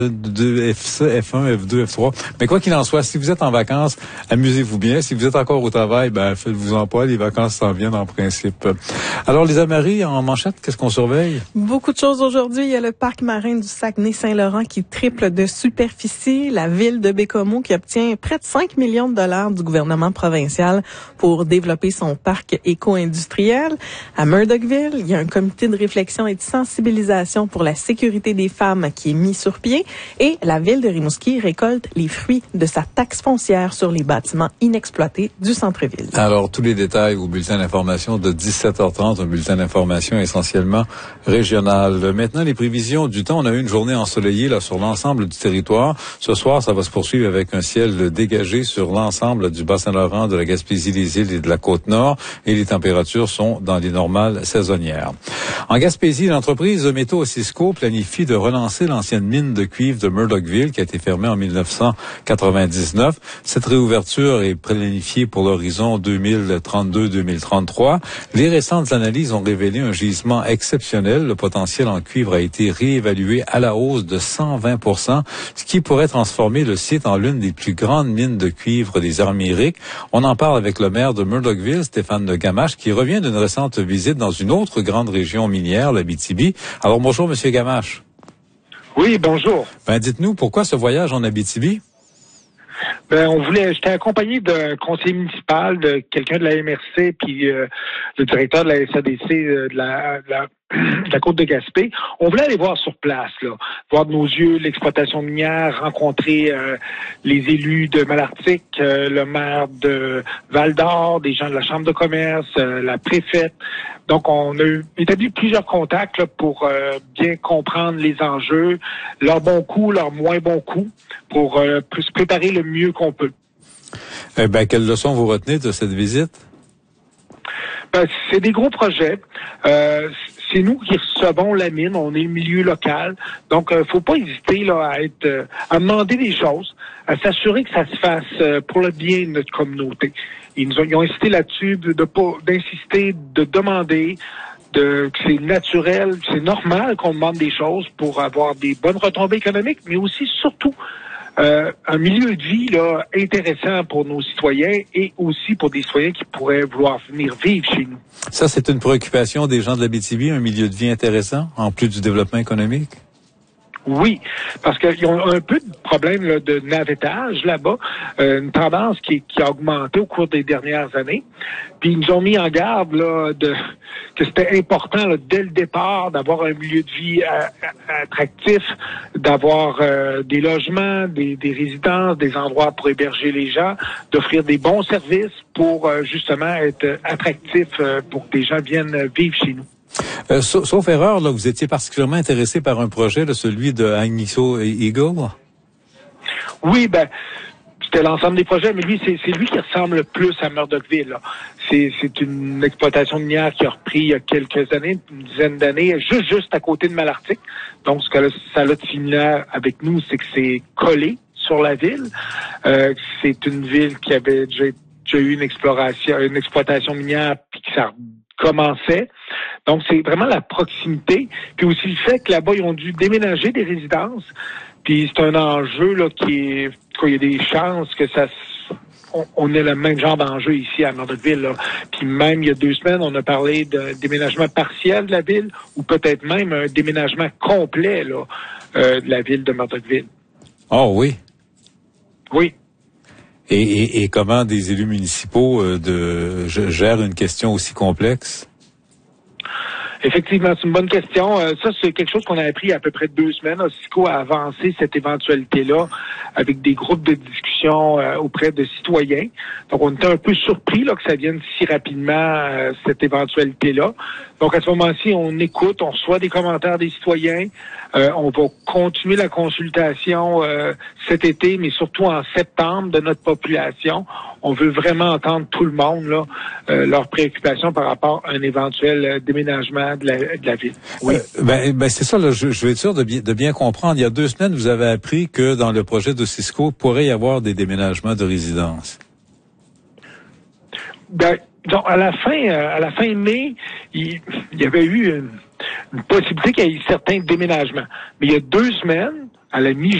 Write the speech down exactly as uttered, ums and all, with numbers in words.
de F un, F deux, F trois. Mais quoi qu'il en soit, si vous êtes en vacances, amusez-vous bien. Si vous êtes encore au travail, ben faites-vous-en pas. Les vacances s'en viennent en principe. Alors, Lisa Marie, en manchette, qu'est-ce qu'on surveille? Beaucoup de choses aujourd'hui. Il y a le parc marin du Saguenay-Saint-Laurent qui triple de superficie. La ville de Bécomo qui obtient près de cinq millions de dollars du gouvernement provincial pour développer son parc éco-industriel. À Murdochville, il y a un comité de réflexion et de sensibilisation pour la sécurité des femmes qui est mis sur pied. Et la ville de Rimouski récolte les fruits de sa taxe foncière sur les bâtiments inexploités du centre-ville. Alors, tous les détails au bulletin d'information de dix-sept heures trente, un bulletin d'information essentiellement régional. Maintenant, les prévisions du temps. On a eu une journée ensoleillée là sur l'ensemble du territoire. Ce soir, ça va se poursuivre avec un ciel dégagé sur l'ensemble du Bas-Saint-Laurent, de la Gaspésie, des îles et de la Côte-Nord. Et les températures sont dans les normales saisonnières. En Gaspésie, l'entreprise Métaux Cisco planifie de relancer l'ancienne mine de cuivre de Murdochville qui a été fermée en mille neuf cent quatre-vingt-dix-neuf. Cette réouverture est planifiée pour l'horizon deux mille trente-deux deux mille trente-trois. Les récentes analyses ont révélé un gisement exceptionnel. Le potentiel en cuivre a été réévalué à la hausse de cent vingt pour cent, ce qui pourrait transformer le site en l'une des plus grandes mines de cuivre des Amériques. On en parle avec le maire de Murdochville, Stéphane Gamache, qui revient d'une récente visite dans une autre grande région minière, l'Abitibi. Alors bonjour, Monsieur Gamache. Oui, bonjour. Ben, dites-nous, pourquoi ce voyage en Abitibi? Ben, on voulait, j'étais accompagné d'un conseiller municipal, de quelqu'un de la M R C, puis euh, le directeur de la S A D C euh, de, la, de, la, de la côte de Gaspé. On voulait aller voir sur place, là, voir de nos yeux l'exploitation minière, rencontrer euh, les élus de Malartic, euh, le maire de Val-d'Or, des gens de la Chambre de commerce, euh, la préfète. Donc, on a établi plusieurs contacts là, pour euh, bien comprendre les enjeux, leurs bons coups, leurs moins bons coups, pour euh, se préparer le mieux qu'on peut. Eh ben, quelles leçons vous retenez de cette visite? Ben, c'est des gros projets. Euh, c'est nous qui recevons la mine. On est le milieu local. Donc, euh, faut pas hésiter là à être, euh, à demander des choses, à s'assurer que ça se fasse euh, pour le bien de notre communauté. Ils nous ont, ils ont insisté là-dessus de, de pas, d'insister, de demander, de que c'est naturel, c'est normal qu'on demande des choses pour avoir des bonnes retombées économiques, mais aussi surtout Euh, un milieu de vie là intéressant pour nos citoyens et aussi pour des citoyens qui pourraient vouloir venir vivre chez nous. Ça, c'est une préoccupation des gens de l'Abitibi, un milieu de vie intéressant, en plus du développement économique? Oui, parce qu'ils ont un peu de problème là, de navettage là-bas, euh, une tendance qui, qui a augmenté au cours des dernières années. Puis ils nous ont mis en garde là, de, que c'était important là, dès le départ d'avoir un milieu de vie à, à, attractif, d'avoir euh, des logements, des, des résidences, des endroits pour héberger les gens, d'offrir des bons services pour euh, justement être attractif euh, pour que les gens viennent vivre chez nous. Euh, sauf, sauf erreur, là, vous étiez particulièrement intéressé par un projet, là, celui de Agnico Eagle? Oui, ben, c'était l'ensemble des projets, mais lui, c'est, c'est lui qui ressemble le plus à Murdochville. Là. C'est, c'est une exploitation minière qui a repris il y a quelques années, une dizaine d'années, juste, juste à côté de Malartic. Donc, ce que ça a de similaire avec nous, c'est que c'est collé sur la ville. Euh, c'est une ville qui avait déjà, déjà eu une exploration, une exploitation minière, puis que ça commençait. Donc, c'est vraiment la proximité. Puis aussi le fait que là-bas, ils ont dû déménager des résidences. Puis c'est un enjeu là qui est... Il y a des chances que ça... On, on ait le même genre d'enjeu ici à Murdochville. Là. Puis même il y a deux semaines, on a parlé de déménagement partiel de la ville ou peut-être même un déménagement complet là, euh, de la ville de Murdochville. Oh oui? Oui. Et, et, et comment des élus municipaux euh, de, gèrent une question aussi complexe? Effectivement, c'est une bonne question. Euh, ça, c'est quelque chose qu'on a appris il y a à peu près deux semaines. Cisco a avancé cette éventualité-là avec des groupes de discussion euh, auprès de citoyens. Donc, on était un peu surpris là, que ça vienne si rapidement, euh, cette éventualité-là. Donc, à ce moment-ci, on écoute, on reçoit des commentaires des citoyens. Euh, on va continuer la consultation euh, cet été, mais surtout en septembre de notre population. On veut vraiment entendre tout le monde, là, euh, leurs préoccupations par rapport à un éventuel euh, déménagement de la, de la ville. Oui. Euh, ben, ben c'est ça, là, je, je vais être sûr de bien, de bien comprendre. Il y a deux semaines, vous avez appris que dans le projet de Cisco, il pourrait y avoir des déménagements de résidences. Ben, donc, à la fin, euh, à la fin mai, il, il y avait eu une, une possibilité qu'il y ait eu certains déménagements. Mais il y a deux semaines, à la mi